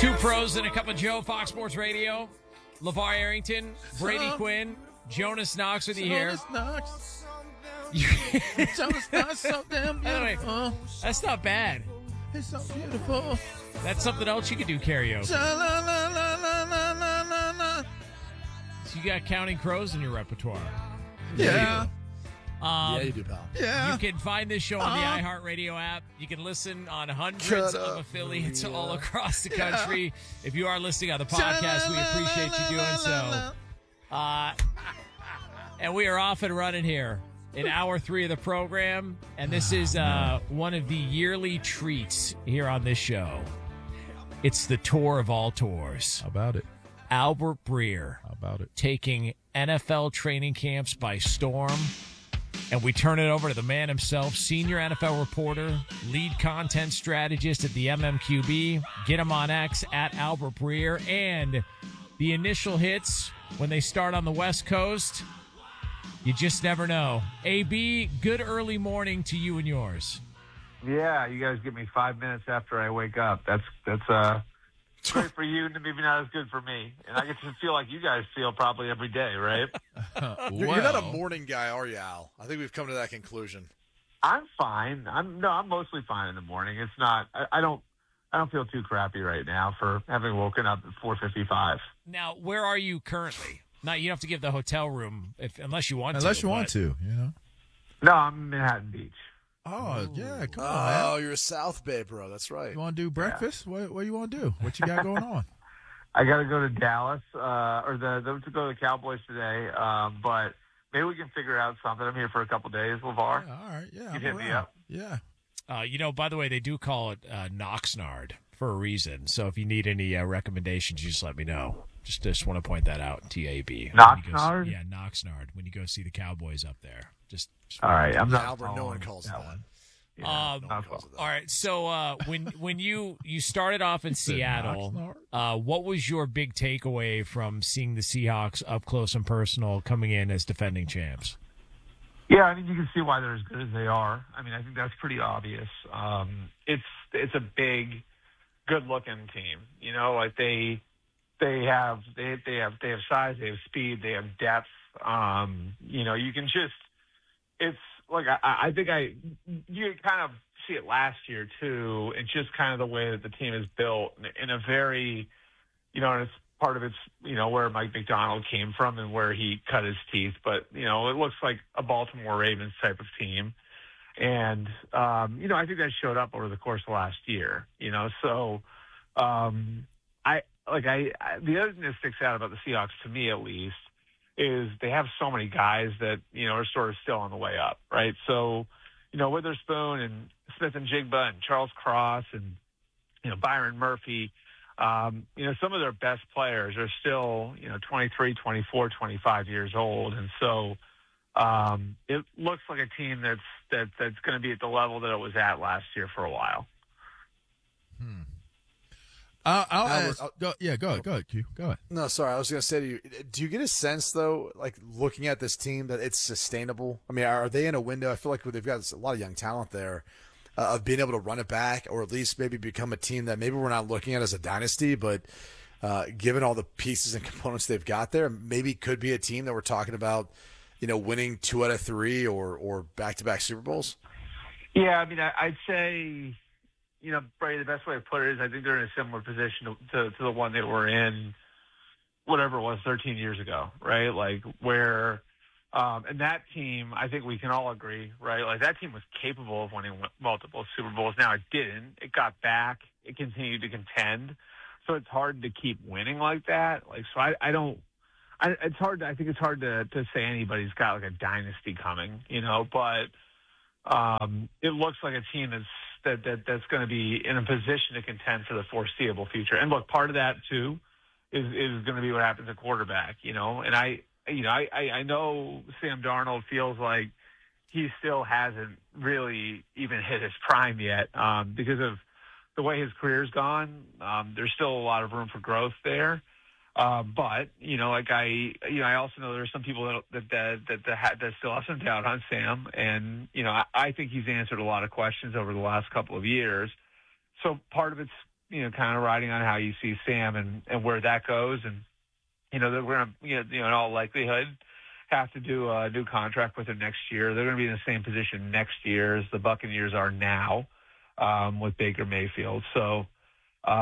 Two pros and a cup of Joe, Fox Sports Radio. LeVar Arrington, Brady Quinn, Jonas Knox with you here. Jonas Knox, so damn beautiful. That's not bad. It's so beautiful. That's something else you could do karaoke. So you got Counting Crows in your repertoire. Yeah. Yeah, you do, pal. Yeah. You can find this show on the iHeartRadio app. You can listen on hundreds of affiliates all across the country. If you are listening on the podcast, we appreciate you doing so. And we are off and running here in hour 3 of the program. And this is one of the yearly treats here on this show. It's the tour of all tours. How about it? Albert Breer. How about it? Taking NFL training camps by storm. And we turn it over to the man himself, senior NFL reporter, lead content strategist at the MMQB. Get him on X at Albert Breer. And the initial hits when they start on the West Coast, you just never know. AB, good early morning to you and yours. Yeah, you guys give me 5 minutes after I wake up. That's great for you, and maybe not as good for me. And I get to feel like you guys feel probably every day, right? You're not a morning guy, are you, Al? I think we've come to that conclusion. I'm fine. I'm mostly fine in the morning. It's not. I don't feel too crappy right now for having woken up at 4:55. Now, where are you currently? Now, you don't have to give the hotel room unless you want to. Unless you want to, you know. No, I'm in Manhattan Beach. Oh, yeah, come on, man. Oh, you're a South Bay, bro. That's right. You want to do breakfast? Yeah. What do you want to do? What you got going on? I got to go to Dallas, to go to the Cowboys today, but maybe we can figure out something. I'm here for a couple days, LeVar. Yeah, all right, yeah. You hit me up. Yeah. By the way, they do call it Knoxnard for a reason. So if you need any recommendations, you just let me know. Just want to point that out, TAB. Knoxnard? Yeah, Knoxnard. When you go see the Cowboys up there. Just all right. I'm not Albert. No one calls that one. Yeah, all right. So when you started off in Seattle, what was your big takeaway from seeing the Seahawks up close and personal coming in as defending champs? Yeah, I mean, you can see why they're as good as they are. I mean, I think that's pretty obvious. It's a big, good-looking team. You know, like they have size, they have speed, they have depth. You can just. It's like I think you kind of see it last year too, and just kind of the way that the team is built in a very, and it's part of it's where Mike McDonald came from and where he cut his teeth. But it looks like a Baltimore Ravens type of team, and I think that showed up over the course of last year. So the other thing that sticks out about the Seahawks to me at least is they have so many guys that, are sort of still on the way up, right? So, Witherspoon and Smith and Jigba and Charles Cross and, Byron Murphy, some of their best players are still, 23, 24, 25 years old. And so it looks like a team that's going to be at the level that it was at last year for a while. I'll ask. Go ahead, Q. Go ahead. No, sorry. I was going to say to you, do you get a sense, though, like looking at this team, that it's sustainable? I mean, are they in a window? I feel like they've got a lot of young talent there of being able to run it back or at least maybe become a team that maybe we're not looking at as a dynasty, but given all the pieces and components they've got there, maybe could be a team that we're talking about, winning 2 out of 3 or back-to-back Super Bowls? Yeah, I mean, I'd say – Brady, the best way to put it is I think they're in a similar position to the one they were in, whatever it was, 13 years ago, right? Like where, and that team, I think we can all agree, right? Like that team was capable of winning multiple Super Bowls. Now it didn't. It got back. It continued to contend. So it's hard to keep winning like that. Like, so I think it's hard to say anybody's got like a dynasty coming, but it looks like a team that's going to be in a position to contend for the foreseeable future. And look, part of that too is going to be what happens at quarterback, and I know Sam Darnold feels like he still hasn't really even hit his prime yet, because of the way his career's gone. There's still a lot of room for growth there. But I also know there are some people that still have some doubt on Sam, and I think he's answered a lot of questions over the last couple of years. So part of it's kind of riding on how you see Sam and where that goes. And, they're going to, in all likelihood, have to do a new contract with him next year. They're going to be in the same position next year as the Buccaneers are now with Baker Mayfield. So, there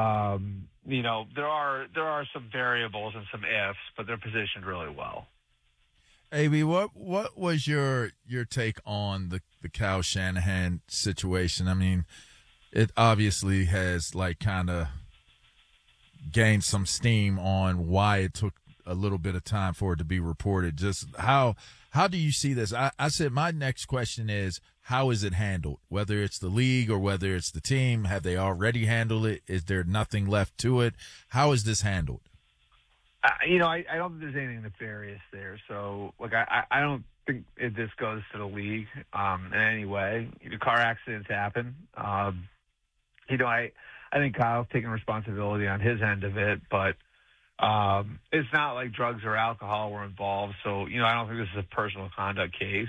are some variables and some ifs, but they're positioned really well. AB, what was your take on the Kyle Shanahan situation? I mean, it obviously has kind of gained some steam on why it took a little bit of time for it to be reported. Just how do you see this? I said my next question is, how is it handled? Whether it's the league or whether it's the team, have they already handled it? Is there nothing left to it? How is this handled? I don't think there's anything nefarious there. So, I don't think this goes to the league in any way. Car accidents happen. I think Kyle's taking responsibility on his end of it, but it's not like drugs or alcohol were involved. So, I don't think this is a personal conduct case.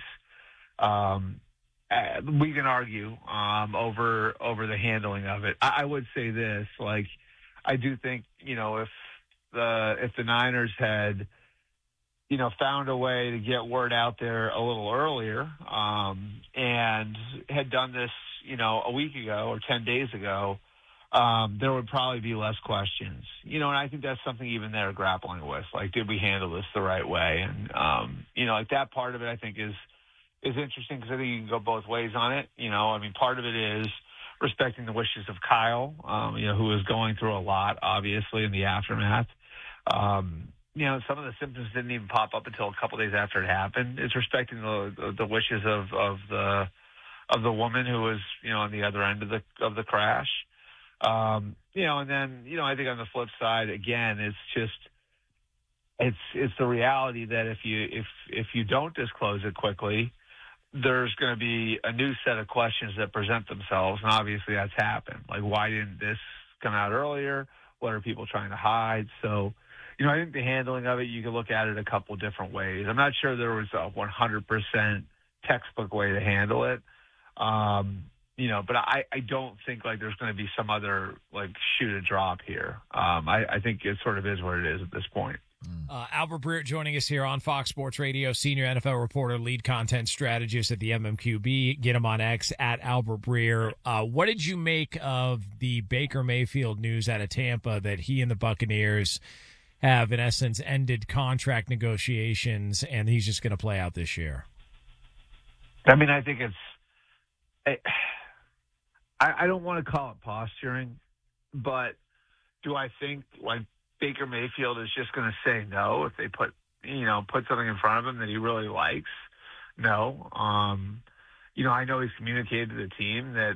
We can argue over the handling of it. I would say this, I do think, if the Niners had, found a way to get word out there a little earlier, and had done this, a week ago or 10 days ago, there would probably be less questions, and I think that's something even they're grappling with. Did we handle this the right way? And, that part of it, I think is interesting because I think you can go both ways on it. Part of it is respecting the wishes of Kyle, who is going through a lot, obviously, in the aftermath. Some of the symptoms didn't even pop up until a couple days after it happened. It's respecting the wishes of the woman who was, on the other end of the crash. And then, I think on the flip side, again, it's just, it's the reality that if you don't disclose it quickly, there's going to be a new set of questions that present themselves. And obviously that's happened. Why didn't this come out earlier? What are people trying to hide? So, I think the handling of it, you can look at it a couple different ways. I'm not sure there was a 100% textbook way to handle it. But I don't think there's going to be some other shoot a drop here. I think it sort of is what it is at this point. Albert Breer joining us here on Fox Sports Radio, senior NFL reporter, lead content strategist at the MMQB. Get him on X at Albert Breer. What did you make of the Baker Mayfield news out of Tampa that he and the Buccaneers have, in essence, ended contract negotiations and he's just going to play out this year? I think I don't want to call it posturing, but do I think Baker Mayfield is just going to say no if they put something in front of him that he really likes? No. I know he's communicated to the team that,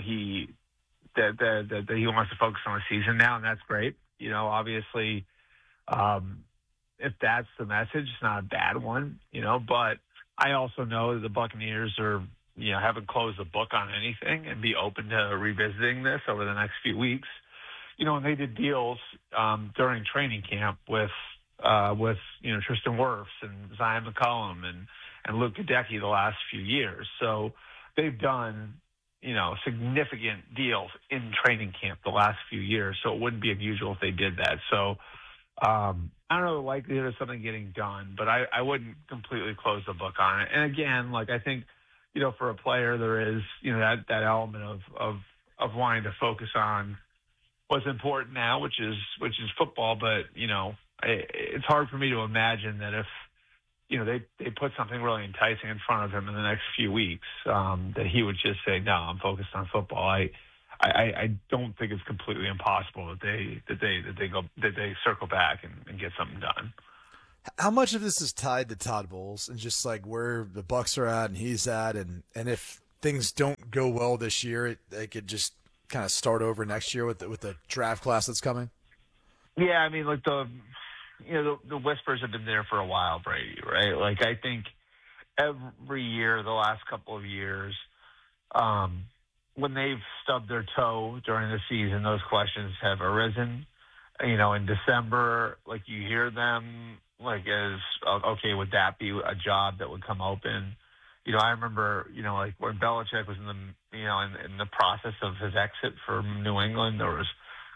that he wants to focus on the season now, and that's great. Obviously, if that's the message, it's not a bad one, but I also know that the Buccaneers are, haven't closed the book on anything and be open to revisiting this over the next few weeks. When they did deals during training camp with Tristan Wirfs and Zion McCollum and Luke Gadecki the last few years. So they've done, significant deals in training camp the last few years. So it wouldn't be unusual if they did that. So I don't know the likelihood of something getting done, but I wouldn't completely close the book on it. And again, I think, for a player, there is, that element of wanting to focus on what's important now, which is football. But, it's hard for me to imagine that if, they put something really enticing in front of him in the next few weeks, that he would just say, no, I'm focused on football. I don't think it's completely impossible that they circle back and get something done. How much of this is tied to Todd Bowles and just where the Bucs are at and he's at, and if things don't go well this year, they could just kind of start over next year with the draft class that's coming? Yeah, the whispers have been there for a while, Brady, right? I think every year, the last couple of years, when they've stubbed their toe during the season, those questions have arisen. In December, you hear them as, okay, would that be a job that would come open? I remember, when Belichick was in the process of his exit from New England, there was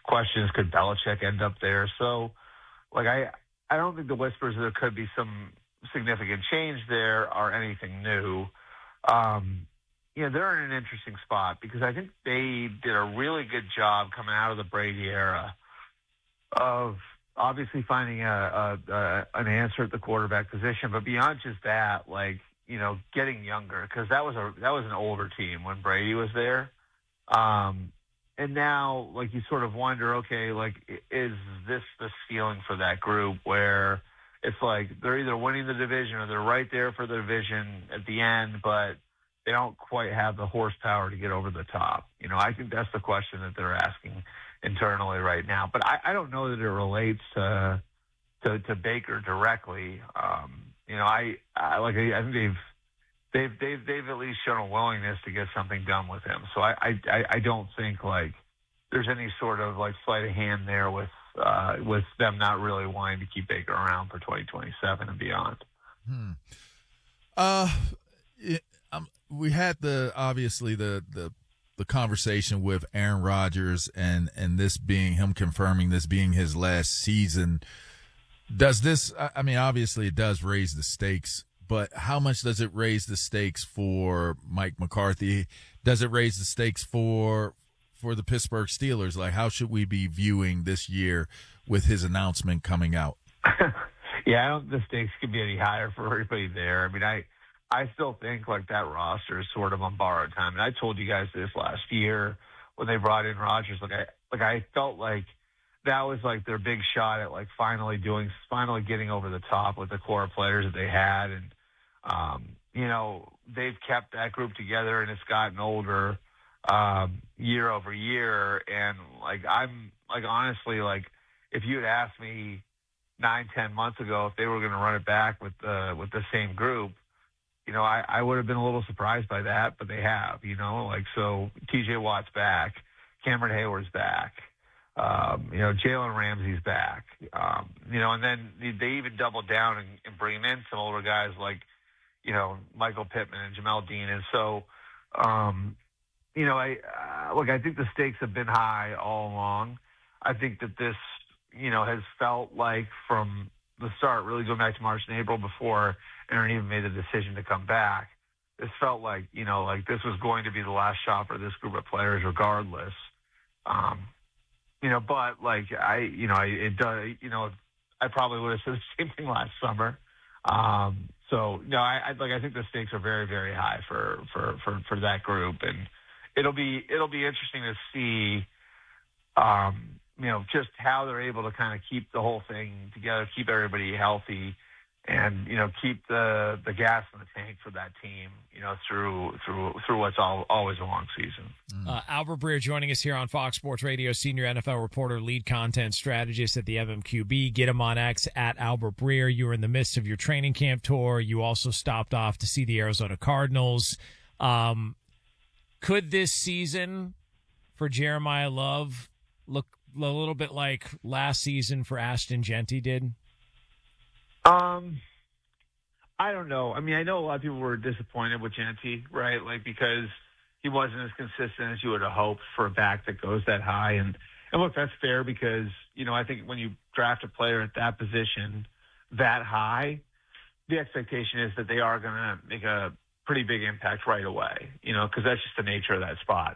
question is, could Belichick end up there? So, like, I don't think the whispers that there could be some significant change there are anything new. They're in an interesting spot because I think they did a really good job coming out of the Brady era of obviously finding an answer at the quarterback position, but beyond just that, getting younger, because that was an older team when Brady was there. And now, you sort of wonder, okay, is this the ceiling for that group where it's they're either winning the division or they're right there for the division at the end, but they don't quite have the horsepower to get over the top. I think that's the question that they're asking internally right now. But I don't know that it relates to Baker directly. I think they've at least shown a willingness to get something done with him. So I don't think there's any sort of sleight of hand there with them not really wanting to keep Baker around for 2027 and beyond. We had obviously the conversation with Aaron Rodgers and this being him confirming this being his last season. Does this, obviously it does raise the stakes, but how much does it raise the stakes for Mike McCarthy? Does it raise the stakes for the Pittsburgh Steelers? How should we be viewing this year with his announcement coming out? Yeah, I don't think the stakes could be any higher for everybody there. I still think that roster is sort of on borrowed time. And I told you guys this last year when they brought in Rodgers. I felt like that was their big shot at finally getting over the top with the core players that they had. And, they've kept that group together and it's gotten older year over year. And I'm honestly, if you had asked me 9-10 months ago if they were going to run it back with the same group, I would have been a little surprised by that, but they have, so TJ Watt's back, Cameron Hayward's back, Jalen Ramsey's back, and then they even doubled down and bringing in some older guys Michael Pittman and Jamel Dean. And so, I think the stakes have been high all along. I think that this, has felt from the start, really going back to March and April before Aaron even made the decision to come back. This felt like this was going to be the last shot for this group of players regardless. But I probably would have said the same thing last summer. I think the stakes are very, very high for that group, and it'll be interesting to see, just how they're able to kind of keep the whole thing together, keep everybody healthy, and keep the gas in the tank for that team, through what's always a long season. Albert Breer joining us here on Fox Sports Radio, senior NFL reporter, lead content strategist at the MMQB. Get him on X at Albert Breer. You were in the midst of your training camp tour. You also stopped off to see the Arizona Cardinals. Could this season for Jeremiah Love look a little bit like last season for Ashton Genty did? I don't know. I know a lot of people were disappointed with Genty, right? Because he wasn't as consistent as you would have hoped for a back that goes that high. And look, that's fair because, I think when you draft a player at that position that high, the expectation is that they are going to make a pretty big impact right away, because that's just the nature of that spot.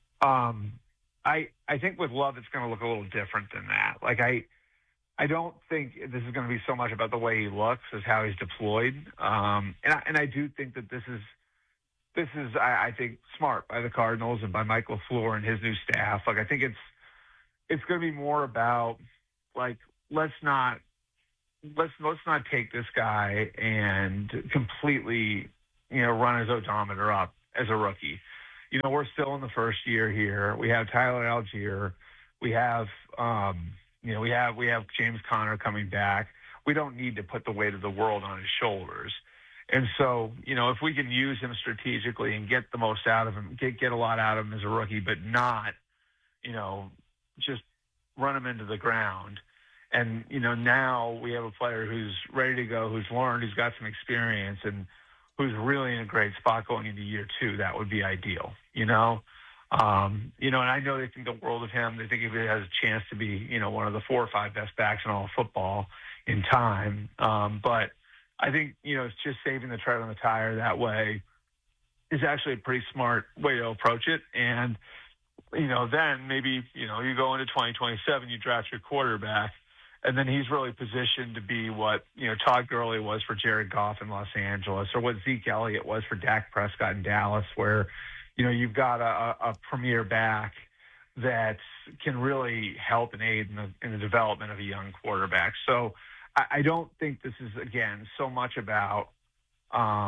I think with Love, it's going to look a little different than that. I don't think this is going to be so much about the way he looks as how he's deployed. And I do think that this is I think smart by the Cardinals and by Mike LaFleur and his new staff. I think it's going to be more about let's not take this guy and completely, run his odometer up as a rookie. We're still in the first year here. We have Tyler Algier. We have, we have James Conner coming back. We don't need to put the weight of the world on his shoulders. And so, if we can use him strategically and get the most out of him, get a lot out of him as a rookie, but not, just run him into the ground. And, now we have a player who's ready to go, who's learned, who's got some experience, and who's really in a great spot going into year two. That would be ideal, And I know they think the world of him. They think he has a chance to be, one of the 4 or 5 best backs in all of football in time. But I think, it's just saving the tread on the tire that way is actually a pretty smart way to approach it. And, then maybe, you go into 2027, you draft your quarterback, and then he's really positioned to be what, Todd Gurley was for Jared Goff in Los Angeles, or what Zeke Elliott was for Dak Prescott in Dallas, where, you've got a premier back that can really help and aid in the development of a young quarterback. So I don't think this is, again, so much about, are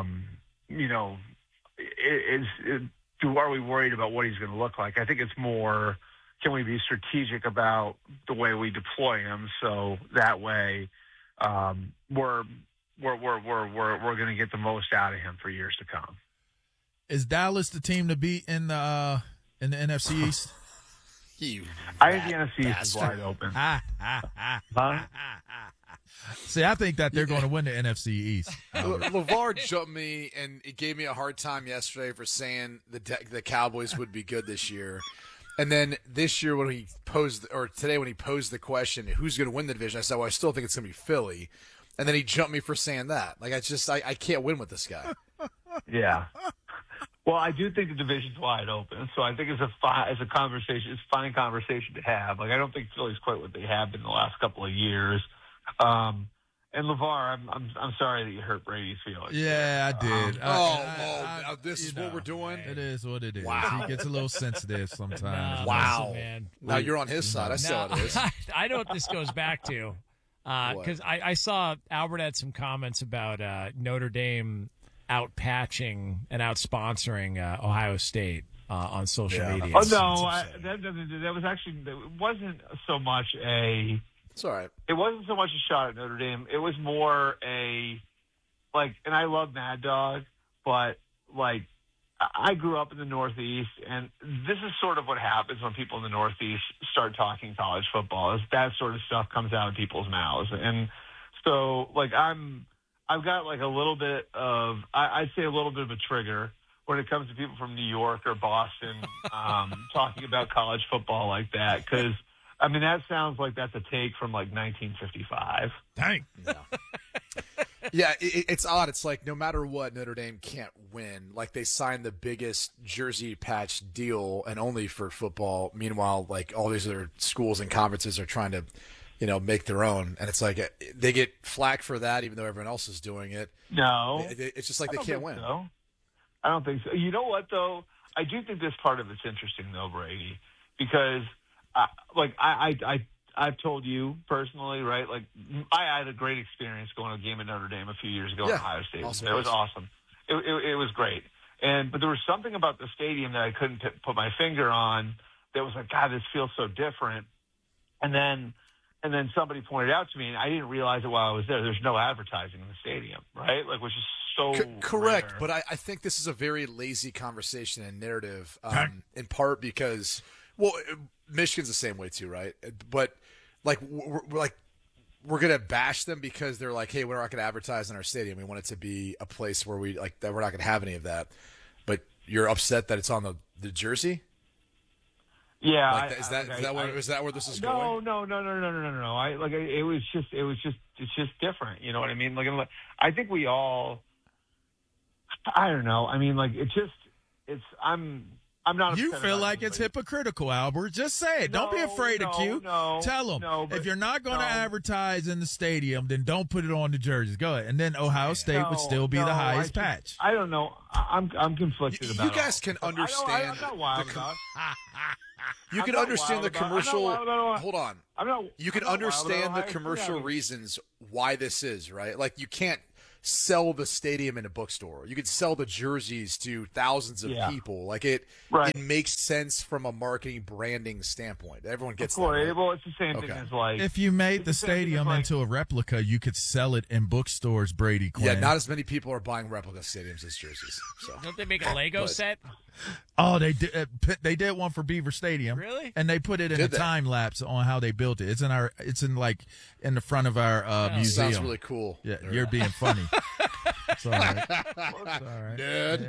we worried about what he's going to look like? I think it's more, can we be strategic about the way we deploy him, so that way we're going to get the most out of him for years to come. Is Dallas the team to beat in the NFC East? I think the NFC East is wide open. See, I think that they're going to win the NFC East. LeVar jumped me and he gave me a hard time yesterday for saying the Cowboys would be good this year. And then this year today when he posed the question, who's going to win the division, I said, well, I still think it's going to be Philly. And then he jumped me for saying that. Like, I can't win with this guy. Yeah. Well, I do think the division's wide open, so I think it's a conversation. It's a fine conversation to have. Like, I don't think Philly's quite what they have been the last couple of years. And LeVar, I'm sorry that you hurt Brady's feelings. Yeah, I did. This is what we're doing. It is what it is. Wow. He gets a little sensitive sometimes. No, Wow. listen, man. Now you're on his side. I see how it is. I know what this goes back to. Because I saw Albert had some comments about Notre Dame out-patching and out-sponsoring Ohio State on social media. Oh, no, that wasn't so much a... It's all right. It wasn't so much a shot at Notre Dame. It was more and I love Mad Dog, but, I grew up in the Northeast, and this is sort of what happens when people in the Northeast start talking college football, is that sort of stuff comes out of people's mouths. And so, I've got, a little bit of, I'd say a little bit of a trigger when it comes to people from New York or Boston talking about college football like that, because, that sounds like that's a take from, 1955. Dang. Yeah. Yeah, it's odd. It's like no matter what, Notre Dame can't win. Like, they signed the biggest jersey patch deal and only for football. Meanwhile, all these other schools and conferences are trying to, make their own. And it's like they get flack for that even though everyone else is doing it. No. It's just like they can't win. So. I don't think so. You know what, though? I do think this part of it's interesting, though, Brady, because, I've told you personally, right? I had a great experience going to a game at Notre Dame a few years ago in Ohio State. Awesome. It was awesome. It was great. But there was something about the stadium that I couldn't put my finger on that was like, God, this feels so different. And then somebody pointed out to me, and I didn't realize it while I was there. There's no advertising in the stadium, right? Which is so correct. rare. But I think this is a very lazy conversation and narrative, in part because, Michigan's the same way too, right? But we're gonna bash them because they're like, hey, we're not gonna advertise in our stadium. We want it to be a place where that we're not gonna have any of that. But you're upset that it's on the jersey. Yeah, is that where this is going? No. It's just different. You know what I mean? I think we all. I don't know. I'm not. You feel like it's hypocritical, Albert. Just say it. Don't be afraid of Q. Tell them if you're not going to advertise in the stadium, then don't put it on the jerseys. Go ahead, and then Ohio State would still be the highest patch. I don't know. I'm conflicted about it. You guys can understand. I'm not wild about it. You can understand the commercial. Hold on. You can understand the commercial reasons why this is, right? You can't sell the stadium in a bookstore. You could sell the jerseys to thousands of people. It makes sense from a marketing branding standpoint. Everyone gets that. Right? Well, it's the same thing as if you made the stadium into a replica, you could sell it in bookstores, Brady Quinn. Yeah, not as many people are buying replica stadiums as jerseys. So. Don't they make a Lego set? Oh, they did. They did one for Beaver Stadium. Really? And they put it in a time lapse on how they built it. It's in the front of our museum. Sounds really cool. Yeah, you're being funny. It's all right. It's all right. Nerd.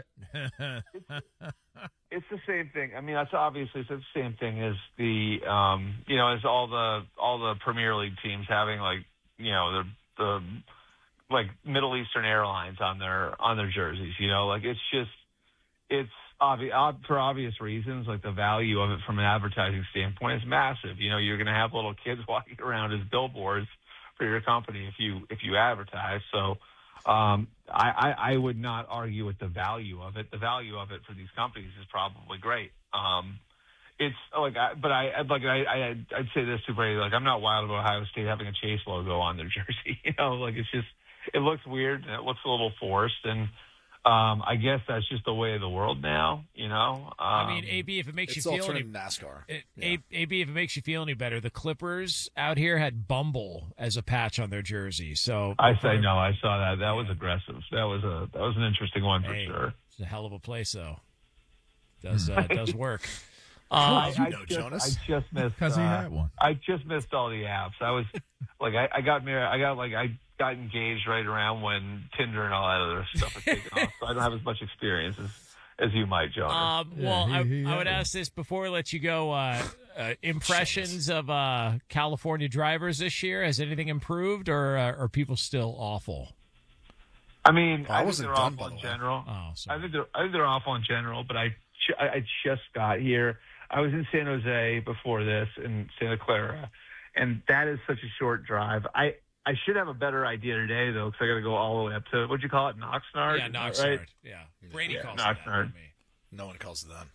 It's the same thing. I mean, that's obviously it's the same thing as the as all the Premier League teams having like the like Middle Eastern Airlines on their jerseys. Like it's obvious for obvious reasons. Like the value of it from an advertising standpoint is massive. You're going to have little kids walking around as billboards for your company if you advertise. So I would not argue with the value of it. The value of it for these companies is probably great. It's like, I'd say this to Brady. Like, I'm not wild about Ohio State having a Chase logo on their jersey. Like it looks weird and it looks a little forced. And I guess that's just the way of the world now. I mean, AB, if it makes you feel alternative NASCAR. AB, if it makes you feel any better, the Clippers out here had Bumble as a patch on their jersey. So I say no. I saw that. That was aggressive. That was an interesting one for sure. It's a hell of a place, though. Does work. Jonas? I just missed because he had one. I just missed all the apps. I was like, I got married. I got engaged right around when Tinder and all that other stuff was taken off. So I don't have as much experience as you might, Jonas. I would ask this before we let you go. Impressions of California drivers this year. Has anything improved, or are people still awful? I mean, I think wasn't they're done, awful by in the way. general. Oh, sorry. I think they're awful in general, but I just got here. I was in San Jose before this, in Santa Clara, and that is such a short drive. I should have a better idea today, though, because I got to go all the way up to, what'd you call it, Oxnard? Yeah, Oxnard. Right? Yeah. Brady calls Oxnard. it that, not me. No one calls it that.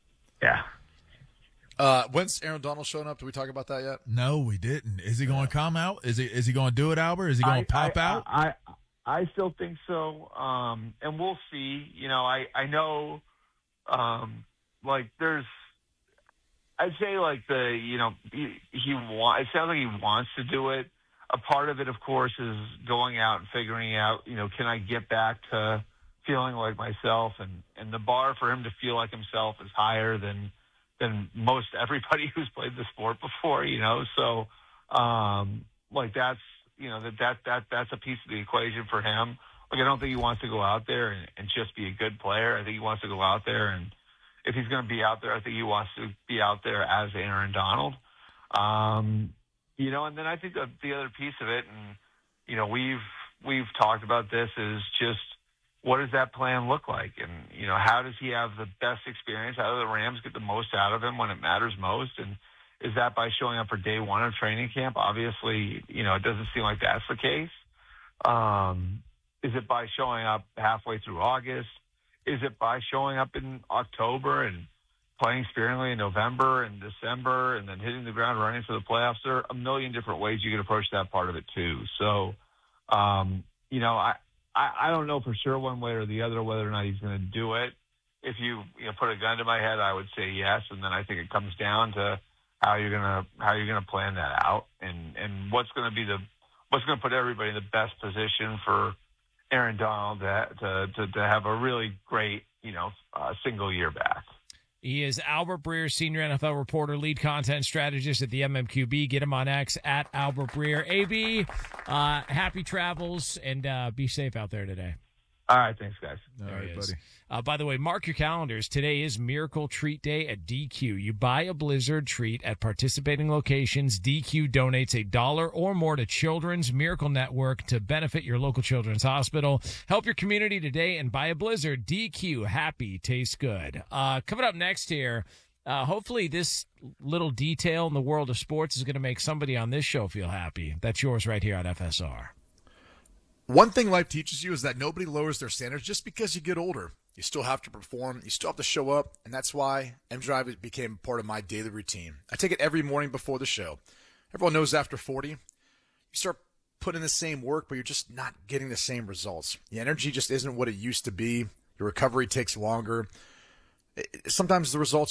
Yeah. When's Aaron Donald showing up? Did we talk about that yet? No, we didn't. Is he going to come out? Is he going to do it, Albert? Is he going to pop out? I still think so, and we'll see. I know, like there's. I'd say like it sounds like he wants to do it. A part of it, of course, is going out and figuring out, can I get back to feeling like myself? And the bar for him to feel like himself is higher than most everybody who's played the sport before, So, like that's, that's a piece of the equation for him. Like I don't think he wants to go out there and just be a good player. I think he wants to go out there, and if he's going to be out there, I think he wants to be out there as Aaron Donald. And then I think the other piece of it, and we've talked about this, is just what does that plan look like, and how does he have the best experience? How do the Rams get the most out of him when it matters most? And is that by showing up for day one of training camp? Obviously, it doesn't seem like that's the case. Is it by showing up halfway through August? Is it by showing up in October and playing sparingly in November and December and then hitting the ground running for the playoffs? There are a million different ways you can approach that part of it too. So, I don't know for sure one way or the other whether or not he's going to do it. If you put a gun to my head, I would say yes, and then I think it comes down to how you're gonna plan that out and what's going to put everybody in the best position for Aaron Donald to have a really great single year back. He is Albert Breer, senior NFL reporter, lead content strategist at the MMQB. Get him on X at Albert Breer. AB, happy travels and be safe out there today. All right, thanks, guys. There he is. By the way, mark your calendars. Today is Miracle Treat Day at DQ. You buy a Blizzard treat at participating locations. DQ donates $1 or more to Children's Miracle Network to benefit your local children's hospital. Help your community today and buy a Blizzard. DQ, happy, tastes good. Coming up next here, hopefully this little detail in the world of sports is going to make somebody on this show feel happy. That's yours right here on FSR. One thing life teaches you is that nobody lowers their standards just because you get older. You still have to perform. You still have to show up. And that's why M-Drive became part of my daily routine. I take it every morning before the show. Everyone knows after 40, you start putting in the same work, but you're just not getting the same results. The energy just isn't what it used to be. Your recovery takes longer. Sometimes the results